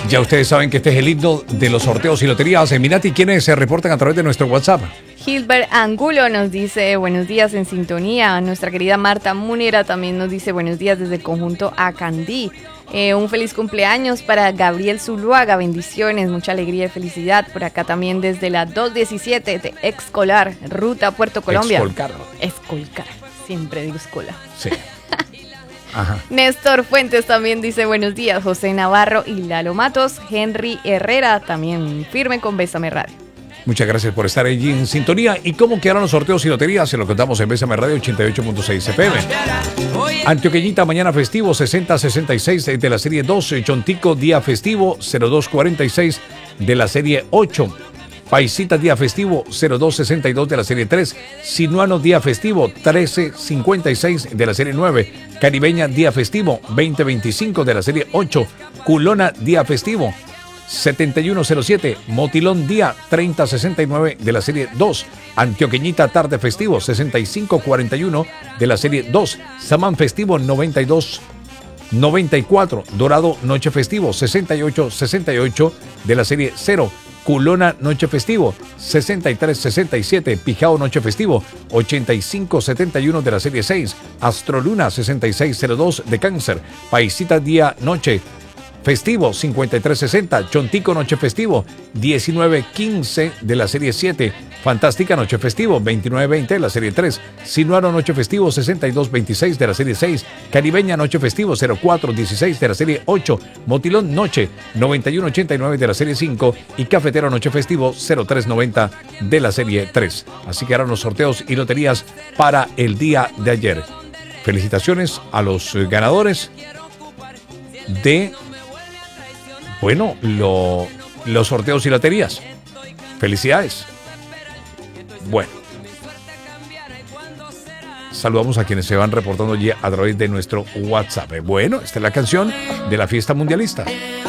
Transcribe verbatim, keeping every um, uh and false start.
Ya ustedes saben que este es el himno de los sorteos y loterías. Eminati, ¿quiénes se reportan a través de nuestro WhatsApp? Gilbert Angulo nos dice buenos días en sintonía. Nuestra querida Marta Munera también nos dice buenos días desde el conjunto Acandí. Eh, un feliz cumpleaños para Gabriel Zuluaga, bendiciones, mucha alegría y felicidad. Por acá también desde la dos diecisiete de Excolar, ruta Puerto Colombia. Excolcar. Excolcar, siempre digo escola. Sí. Ajá. Néstor Fuentes también dice buenos días, José Navarro y Lalo Matos. Henry Herrera también firme con Bésame Radio. Muchas gracias por estar allí en sintonía. ¿Y cómo quedaron los sorteos y loterías? Se lo contamos en Bésame Radio ochenta y ocho punto seis F M. Antioqueñita, mañana festivo sesenta sesenta y seis de la serie dos. Chontico, día festivo cero dos cuarenta y seis de la serie ocho. Paisita, día festivo cero dos sesenta y dos de la serie tres. Sinuano, día festivo trece cincuenta y seis de la serie nueve. Caribeña, día festivo veinte veinticinco de la serie ocho. Culona, día festivo setenta y uno cero siete. Motilón, día treinta sesenta y nueve de la serie dos. Antioqueñita, tarde festivo sesenta y cinco cuarenta y uno de la serie dos. Samán festivo noventa y dos noventa y cuatro. Dorado, noche festivo sesenta y ocho sesenta y ocho de la serie cero. Culona, noche festivo sesenta y tres sesenta y siete. Pijao, noche festivo ochenta y cinco setenta y uno de la serie seis. Astroluna, sesenta y seis cero dos de Cáncer. Paisita, día noche festivo cincuenta y tres sesenta. Chontico, noche festivo diecinueve quince de la serie siete. Fantástica, noche festivo veintinueve veinte de la serie tres. Sinuano, noche festivo sesenta y dos veintiséis de la serie seis. Caribeña, noche festivo cero cuatro dieciséis de la serie ocho. Motilón, noche noventa y uno ochenta y nueve de la serie cinco. Y Cafetero, noche festivo cero tres noventa de la serie tres. Así que eran los sorteos y loterías para el día de ayer. Felicitaciones a los ganadores de, bueno, lo, los sorteos y loterías. Felicidades. Bueno, saludamos a quienes se van reportando ya a través de nuestro WhatsApp. Bueno, esta es la canción de la fiesta mundialista.